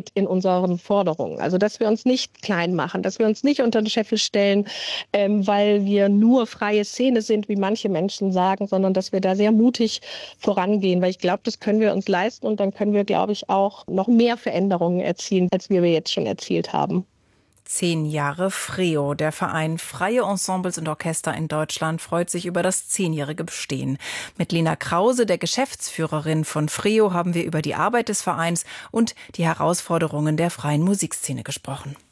sind in unseren Forderungen. Also dass wir uns nicht klein machen, dass wir uns nicht unter den Scheffel stellen, weil wir nur freie Szene sind, wie manche Menschen sagen, sondern dass wir da sehr mutig vorangehen, weil ich glaube, das können wir uns leisten und dann können wir, glaube ich, auch noch mehr Veränderungen erzielen, als wir jetzt schon erzielt haben. 10 Jahre FREO. Der Verein Freie Ensembles und Orchester in Deutschland freut sich über das 10-jährige Bestehen. Mit Lena Krause, der Geschäftsführerin von FREO, haben wir über die Arbeit des Vereins und die Herausforderungen der freien Musikszene gesprochen.